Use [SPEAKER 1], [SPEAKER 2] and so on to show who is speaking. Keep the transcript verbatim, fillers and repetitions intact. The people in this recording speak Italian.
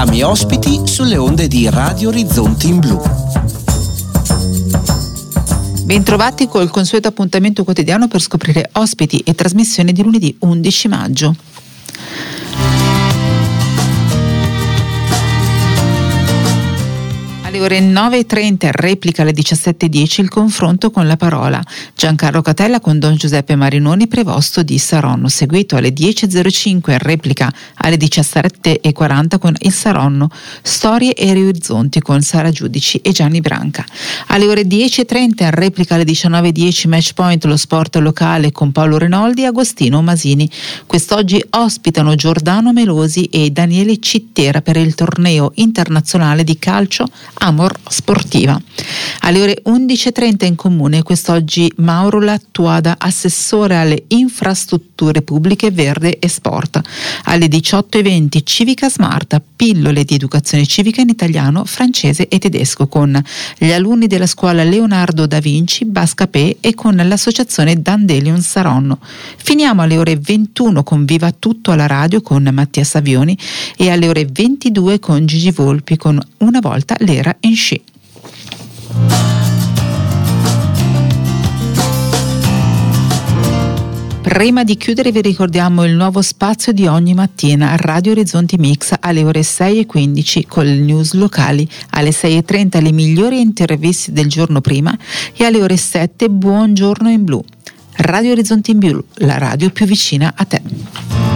[SPEAKER 1] Programmi e ospiti sulle onde di Radio Orizzonti in Blu.
[SPEAKER 2] Bentrovati col consueto appuntamento quotidiano per scoprire ospiti e trasmissioni di lunedì undici maggio. Alle ore nove e trenta, replica alle diciassette e dieci il confronto con La Parola. Giancarlo Catella con Don Giuseppe Marinoni, prevosto di Saronno, seguito alle dieci e zero cinque, replica alle diciassette e quaranta con Il Saronno, Storie e Orizzonti con Sara Giudici e Gianni Branca. Alle ore dieci e trenta, replica alle diciannove e dieci, Match Point, lo sport locale con Paolo Renoldi e Agostino Masini. Quest'oggi ospitano Giordano Melosi e Daniele Cittera per il torneo internazionale di calcio Amor Sportiva. Alle ore undici e trenta in comune quest'oggi Mauro Lattuada, assessore alle infrastrutture pubbliche, verde e sport. Alle diciotto e venti Civica Smart, pillole di educazione civica in italiano, francese e tedesco con gli alunni della scuola Leonardo da Vinci Bascapè e con l'associazione Dandelion Saronno. Finiamo alle ore ventuno con Viva Tutto alla radio con Mattia Savioni e alle ore ventidue con Gigi Volpi con Una volta l'era in sci. Prima di chiudere vi ricordiamo il nuovo spazio di ogni mattina a Radio Orizzonti Mix alle ore sei e quindici con le news locali, alle sei e trenta le migliori interviste del giorno prima e alle ore sette Buongiorno in Blu. Radio Orizzonti in Blu, la radio più vicina a te.